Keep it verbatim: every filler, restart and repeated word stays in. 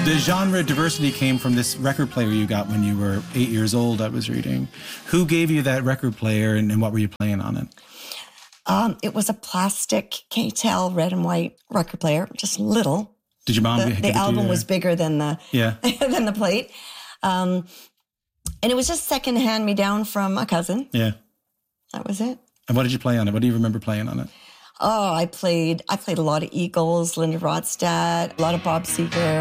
The genre diversity came from this record player you got when you were eight years old, I was reading. Who gave you that record player, and, and what were you playing on it? Um, it was a plastic K T E L red and white record player, just little. Did your mom The, give the it to album you, was bigger than the yeah. than the plate. Um, and it was just second hand me down from a cousin. Yeah. That was it. And what did you play on it? What do you remember playing on it? Oh, I played I played a lot of Eagles, Linda Ronstadt, a lot of Bob Seger.